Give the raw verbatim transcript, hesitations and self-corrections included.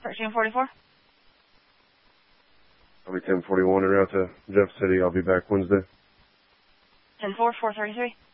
thirteen forty-four. I'll be ten forty-one en route to Jeff City. I'll be back Wednesday. ten four, four thirty-three.